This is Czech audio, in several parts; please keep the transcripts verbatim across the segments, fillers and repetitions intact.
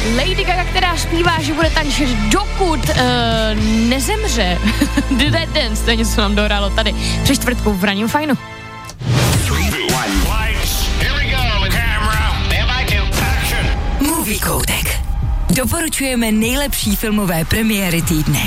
Lady Gaga, která zpívá, že bude tančit, dokud uh, nezemře. The Dead Dance, to je něco, co nám dohrálo tady při čtvrtku v ranním fajnu. Movie Koutek. Doporučujeme nejlepší filmové premiéry týdne.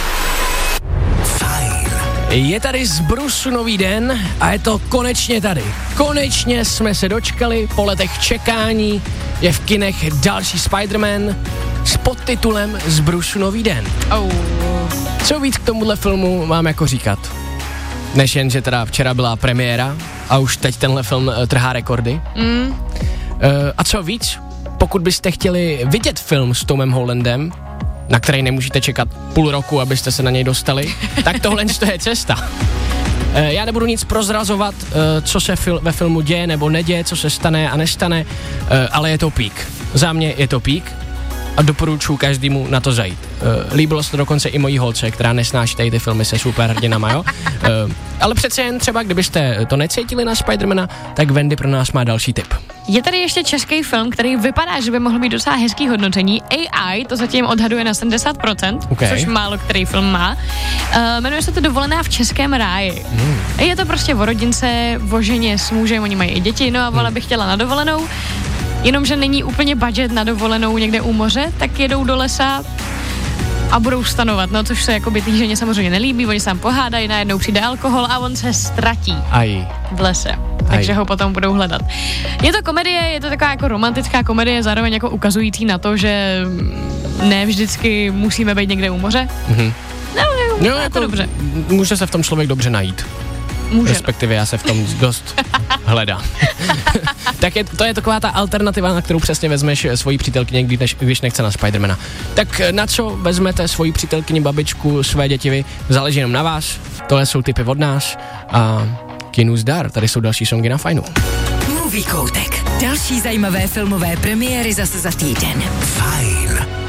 Je tady z Brusu nový den a je to konečně tady. Konečně jsme se dočkali po letech čekání. Je v kinech další Spider-Man s podtitulem Z Brusu nový den. Oh. Co víc k tomuhle filmu mám jako říkat? Než jen, že teda včera byla premiéra a už teď tenhle film uh, trhá rekordy. Mm. Uh, a co víc, pokud byste chtěli vidět film s Tomem Hollandem, na který nemůžete čekat půl roku, abyste se na něj dostali, tak tohle je cesta. E, já nebudu nic prozrazovat, e, co se fil- ve filmu děje nebo neděje, co se stane a nestane, e, ale je to pík. Za mě je to pík a doporučuji každému na to zajít. E, líbilo se to dokonce i mojí holce, která nesnáší tady ty filmy se superhrdinama, jo. E, ale přece jen třeba, kdybyste to necítili na Spidermana, tak Wendy pro nás má další tip. Je tady ještě český film, který vypadá, že by mohl být docela hezký hodnocení. A I to zatím odhaduje na sedmdesát procent, okay. Což málo který film má. Uh, jmenuje se to Dovolená v českém ráji. Hmm. Je to prostě o rodince, o ženě s mužem, oni mají i děti, no a ona by chtěla na dovolenou, jenomže není úplně budget na dovolenou někde u moře, tak jedou do lesa a budou stanovat, no což se jakoby té ženě samozřejmě nelíbí, oni se tam pohádají, najednou přijde alkohol a on se ztratí Aj. v lese. Takže ho potom budou hledat. Je to komedie, je to taková jako romantická komedie, zároveň jako ukazující na to, že ne vždycky musíme být někde u moře. Mm-hmm. No, no, je jako to dobře. Může se v tom člověk dobře najít. Může. Respektive já se v tom dost hledám. Tak je, to je taková ta alternativa, na kterou přesně vezmeš svoji přítelkyni, když, když nechce na Spidermana. Tak na co vezmete svoji přítelkyni, babičku, své děti vy? Záleží jenom na vás. Tohle jsou tipy od nás a kinu zdar. Tady jsou další songy na fajnu. Movie Koutek. Další zajímavé filmové premiéry zase za týden. Fajn.